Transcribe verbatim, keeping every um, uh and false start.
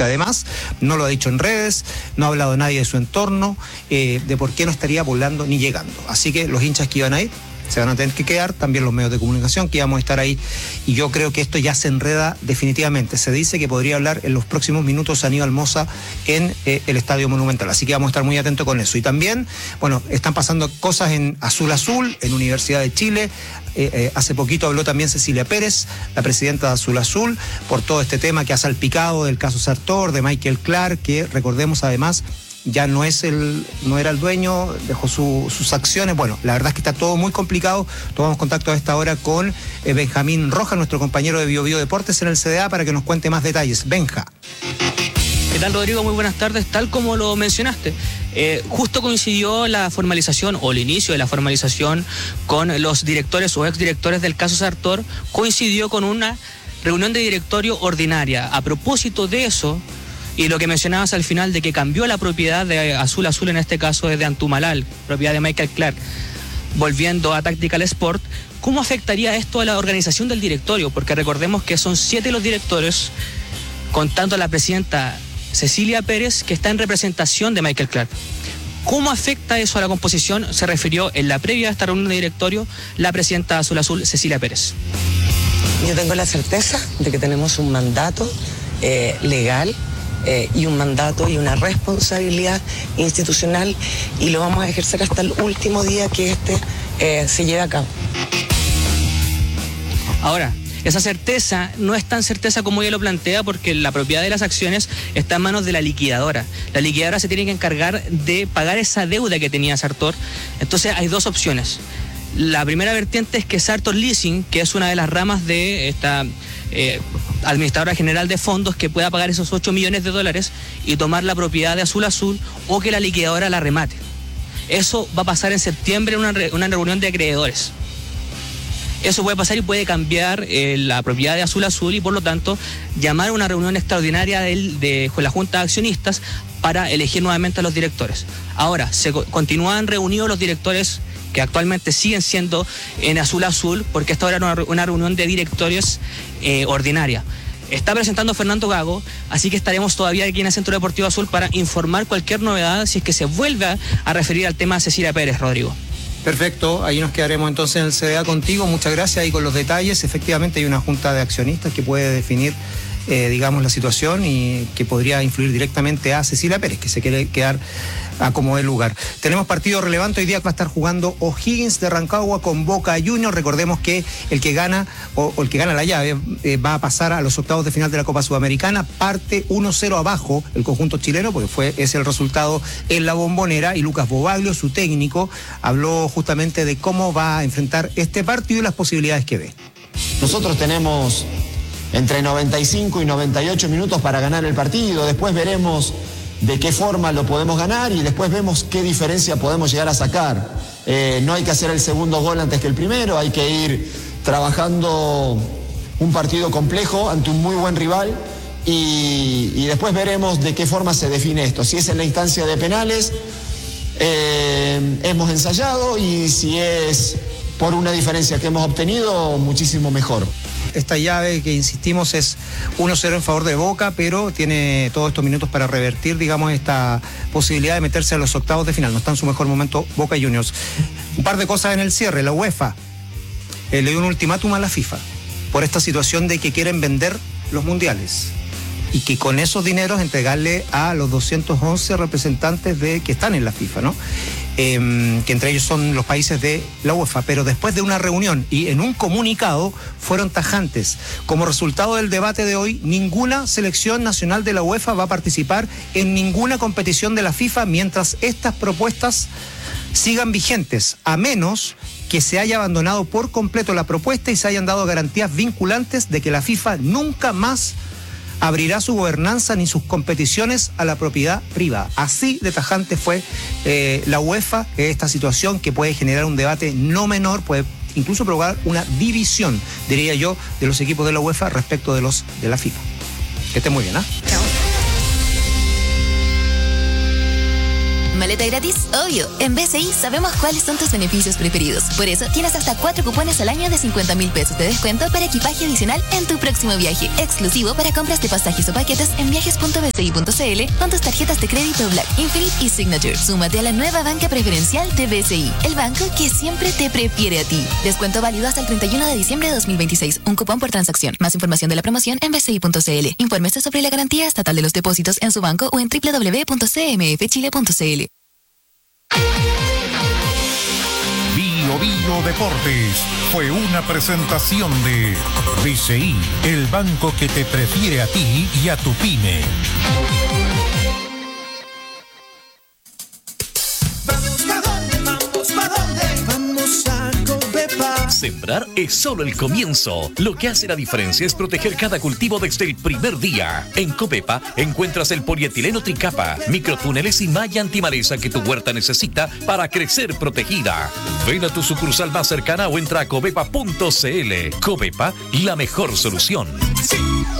que además no lo ha dicho en redes, no ha hablado nadie de su entorno, eh, de por qué no estaría volando ni llegando. Así que los hinchas que iban a ir se van a tener que quedar, también los medios de comunicación que íbamos a estar ahí, y yo creo que esto ya se enreda definitivamente. Se dice que podría hablar en los próximos minutos Aníbal Mosa en eh, el Estadio Monumental, así que vamos a estar muy atentos con eso. Y también, bueno, están pasando cosas en Azul Azul, en Universidad de Chile. Eh, eh, hace poquito habló también Cecilia Pérez, la presidenta de Azul Azul, por todo este tema que ha salpicado del caso Sartor, de Michael Clark, que recordemos además ya no es el, no era el dueño, dejó su, sus acciones. Bueno, la verdad es que está todo muy complicado. Tomamos contacto a esta hora con eh, Benjamín Rojas, nuestro compañero de Bio Bio Deportes en el C D A, para que nos cuente más detalles. Benja. ¿Qué tal, Rodrigo? Muy buenas tardes. Tal como lo mencionaste, eh, justo coincidió la formalización o el inicio de la formalización con los directores o exdirectores del caso Sartor, coincidió con una reunión de directorio ordinaria. A propósito de eso, y lo que mencionabas al final de que cambió la propiedad de Azul Azul, en este caso es de Antumalal, propiedad de Michael Clark, volviendo a Tactical Sport, ¿cómo afectaría esto a la organización del directorio? Porque recordemos que son siete los directores, contando a la presidenta Cecilia Pérez, que está en representación de Michael Clark. ¿Cómo afecta eso a la composición? Se refirió en la previa de esta reunión de directorio la presidenta de Azul Azul, Cecilia Pérez. Yo tengo la certeza de que tenemos un mandato eh, legal, Eh, y un mandato y una responsabilidad institucional, y lo vamos a ejercer hasta el último día que este eh, se lleve a cabo. Ahora, esa certeza no es tan certeza como ella lo plantea, porque la propiedad de las acciones está en manos de la liquidadora. La liquidadora se tiene que encargar de pagar esa deuda que tenía Sartor. Entonces hay dos opciones. La primera vertiente es que Sartor Leasing, que es una de las ramas de esta eh, administradora general de fondos, que pueda pagar esos ocho millones de dólares y tomar la propiedad de Azul Azul, o que la liquidadora la remate. Eso va a pasar en septiembre en una, re, una reunión de acreedores. Eso puede pasar y puede cambiar eh, la propiedad de Azul Azul, y por lo tanto llamar a una reunión extraordinaria de, de, de la Junta de Accionistas para elegir nuevamente a los directores. Ahora, se continúan reunidos los directores que actualmente siguen siendo en Azul Azul, porque esta era una, una reunión de directorios eh, ordinaria. Está presentando Fernando Gago, así que estaremos todavía aquí en el Centro Deportivo Azul para informar cualquier novedad si es que se vuelve a referir al tema de Cecilia Pérez, Rodrigo. Perfecto, ahí nos quedaremos entonces en el C D A contigo. Muchas gracias, ahí con los detalles. Efectivamente hay una junta de accionistas que puede definir Eh, digamos, la situación, y que podría influir directamente a Cecilia Pérez, que se quiere quedar a como el lugar. Tenemos partido relevante hoy día, que va a estar jugando O'Higgins de Rancagua con Boca Juniors. Recordemos que el que gana o, o el que gana la llave eh, va a pasar a los octavos de final de la Copa Sudamericana. Parte uno cero abajo el conjunto chileno, porque fue ese el resultado en la Bombonera, y Lucas Bobaglio, su técnico, habló justamente de cómo va a enfrentar este partido y las posibilidades que ve. Nosotros tenemos entre noventa y cinco y noventa y ocho minutos para ganar el partido. Después veremos de qué forma lo podemos ganar, y después vemos qué diferencia podemos llegar a sacar. Eh, no hay que hacer el segundo gol antes que el primero, hay que ir trabajando un partido complejo ante un muy buen rival, y, y después veremos de qué forma se define esto. Si es en la instancia de penales, eh, hemos ensayado, y si es por una diferencia que hemos obtenido, muchísimo mejor. Esta llave, que insistimos, es uno cero en favor de Boca, pero tiene todos estos minutos para revertir, digamos, esta posibilidad de meterse a los octavos de final. No está en su mejor momento Boca Juniors. Un par de cosas en el cierre. La UEFA eh, le dio un ultimátum a la FIFA por esta situación de que quieren vender los mundiales, y que con esos dineros entregarle a los doscientos once representantes de que están en la FIFA, ¿no? Eh, que entre ellos son los países de la UEFA. Pero después de una reunión y en un comunicado fueron tajantes. Como resultado del debate de hoy, ninguna selección nacional de la UEFA va a participar en ninguna competición de la FIFA mientras estas propuestas sigan vigentes, a menos que se haya abandonado por completo la propuesta y se hayan dado garantías vinculantes de que la FIFA nunca más abrirá su gobernanza ni sus competiciones a la propiedad privada. Así de tajante fue eh, la UEFA, esta situación que puede generar un debate no menor, puede incluso provocar una división, diría yo, de los equipos de la UEFA respecto de los de la FIFA. Que esté muy bien, ¿ah? ¿eh? Chao. boleta gratis? Obvio, en B C I sabemos cuáles son tus beneficios preferidos. Por eso tienes hasta cuatro cupones al año de cincuenta mil pesos de descuento para equipaje adicional en tu próximo viaje. Exclusivo para compras de pasajes o paquetes en viajes punto b c i punto c l con tus tarjetas de crédito Black, Infinite y Signature. Súmate a la nueva banca preferencial de B C I, el banco que siempre te prefiere a ti. Descuento válido hasta el treinta y uno de diciembre de dos mil veintiséis. Un cupón por transacción. Más información de la promoción en b c i punto c l. Infórmese sobre la garantía estatal de los depósitos en su banco o en w w w punto c m f chile punto c l. Bio Bio Deportes fue una presentación de B C I, el banco que te prefiere a ti y a tu pyme. Sembrar es solo el comienzo. Lo que hace la diferencia es proteger cada cultivo desde el primer día. En Covepa encuentras el polietileno tricapa, microtúneles y malla antimaleza que tu huerta necesita para crecer protegida. Ven a tu sucursal más cercana o entra a covepa punto c l. Covepa, la mejor solución. Sí.